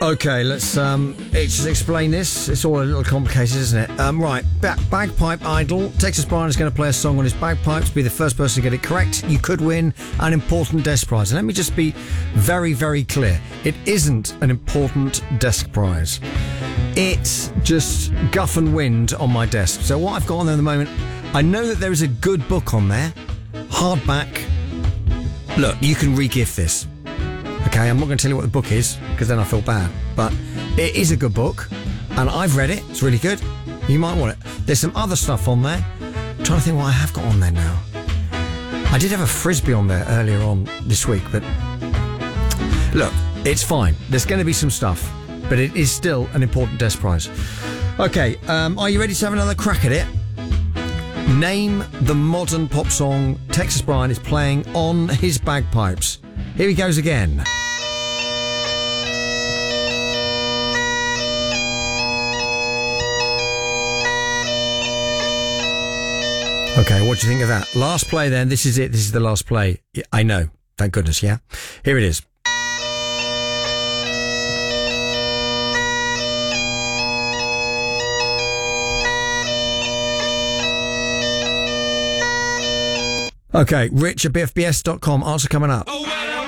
Okay, let's explain this. It's all a little complicated, isn't it? Right, Bagpipe Idol. Texas Brian is going to play a song on his bagpipes. Be the first person to get it correct. You could win an important desk prize. And let me just be very, very clear. It isn't an important desk prize. It's just guff and wind on my desk. So what I've got on there at the moment, I know that there is a good book on there. Hardback. Look, you can re-gift this. Okay, I'm not going to tell you what the book is, because then I feel bad. But it is a good book, and I've read it. It's really good. You might want it. There's some other stuff on there. I'm trying to think what I have got on there now. I did have a Frisbee on there earlier on this week, but look, it's fine. There's going to be some stuff, but it is still an important desk prize. Okay, are you ready to have another crack at it? Name the modern pop song Texas Brian is playing on his bagpipes. Here he goes again. Okay, what do you think of that? Last play then. This is it. This is the last play. I know. Thank goodness, yeah? Here it is. Okay, Rich at BFBS.com. Answer coming up.